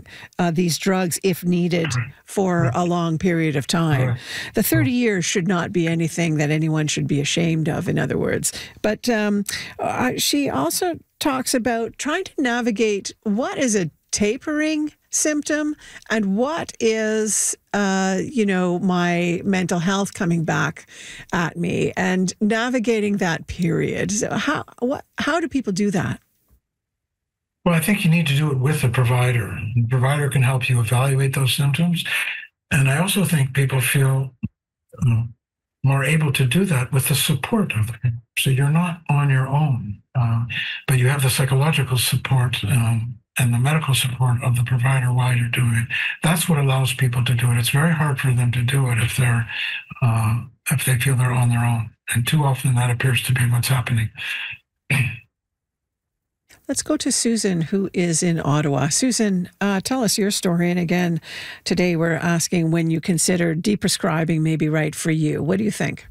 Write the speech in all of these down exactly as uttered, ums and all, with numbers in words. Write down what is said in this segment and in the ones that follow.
uh, these drugs if needed for a long period of time. The thirty years should not be anything that anyone should be ashamed of, in other words. But um, uh, she also talks about trying to navigate what is a tapering symptom and what is, uh, you know, my mental health coming back at me, and navigating that period. So how what how do people do that? Well, I think you need to do it with a provider. The provider can help you evaluate those symptoms. And I also think people feel um, more able to do that with the support of them. So you're not on your own, uh, but you have the psychological support um, and the medical support of the provider while you're doing it. That's what allows people to do it. It's very hard for them to do it if they're uh, if they feel they're on their own. And too often that appears to be what's happening. Let's go to Susan, who is in Ottawa. Susan, uh, tell us your story. And again, today we're asking when you consider deprescribing may be right for you. What do you think?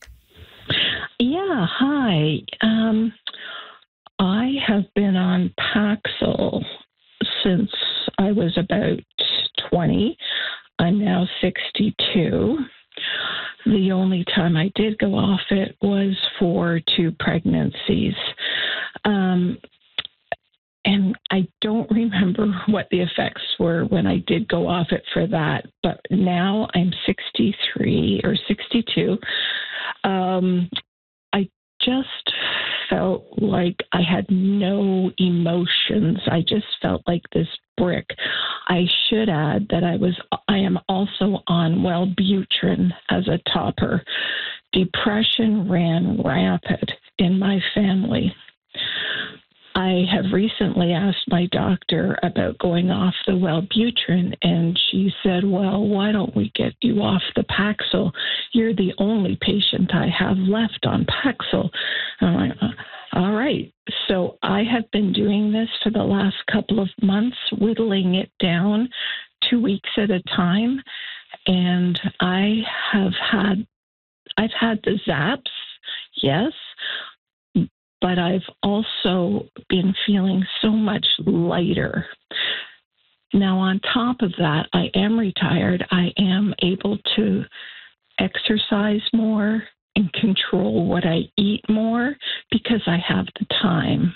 Yeah, hi. Um, I have been on Paxil since I was about twenty. I'm now sixty-two. The only time I did go off it was for two pregnancies. Um, And I don't remember what the effects were when I did go off it for that. But now I'm sixty-three or sixty-two. Um, I just felt like I had no emotions. I just felt like this brick. I should add that I was, I am also on Wellbutrin as a topper. Depression ran rampant in my family. I have recently asked my doctor about going off the Wellbutrin, and she said, well, why don't we get you off the Paxil? You're the only patient I have left on Paxil. I'm like, all right. So I have been doing this for the last couple of months, whittling it down two weeks at a time. And I have had, I've had the zaps, yes, but I've also been feeling so much lighter. Now, on top of that, I am retired. I am able to exercise more and control what I eat more because I have the time.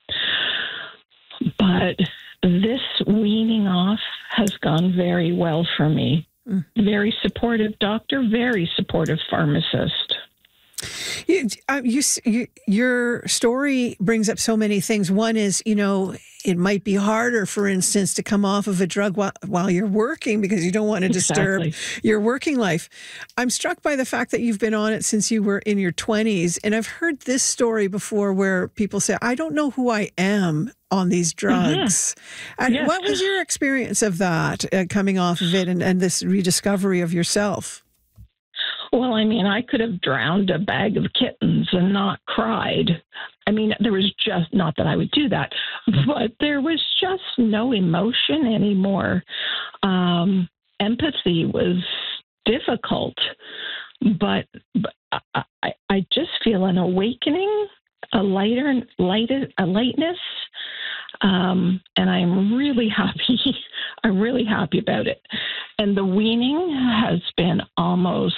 But this weaning off has gone very well for me. Mm. Very supportive doctor, very supportive pharmacist. You, uh, you, you, your story brings up so many things. One is, you know, it might be harder, for instance, to come off of a drug while, while you're working because you don't want to disturb exactly. your working life. I'm struck by the fact that you've been on it since you were in your twenties. And I've heard this story before where people say, I don't know who I am on these drugs. Mm-hmm. And yes. What was your experience of that, uh, coming off of it and, and this rediscovery of yourself? Well, I mean, I could have drowned a bag of kittens and not cried. I mean, there was just, not that I would do that, but there was just no emotion anymore. Um, empathy was difficult, but, but I, I just feel an awakening, a lighter, lighter, a lightness. Um, and I'm really happy. I'm really happy about it. And the weaning has been almost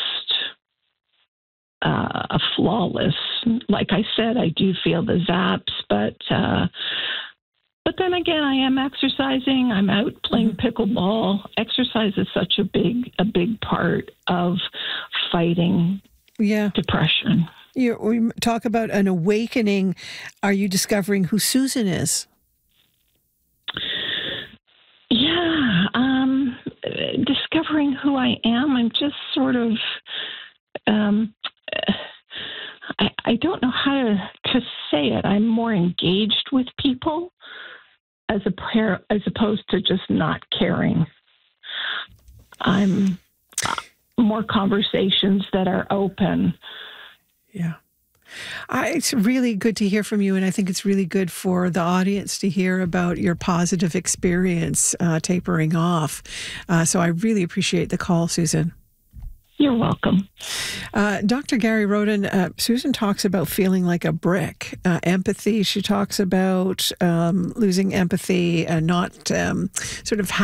uh, flawless. Like I said, I do feel the zaps, but uh, but then again, I am exercising. I'm out playing pickleball. Exercise is such a big a big part of fighting yeah. depression. You, we talk about an awakening. Are you discovering who Susan is? Yeah, um, discovering who I am. I'm just sort of, um, I, I don't know how to, to say it. I'm more engaged with people as a pair, as opposed to just not caring. I'm more conversations that are open. Yeah. I, it's really good to hear from you, and I think it's really good for the audience to hear about your positive experience uh, tapering off. Uh, so I really appreciate the call, Susan. You're welcome. Uh, Doctor Gary Roden, uh, Susan talks about feeling like a brick, uh, empathy. She talks about um, losing empathy and not um, sort of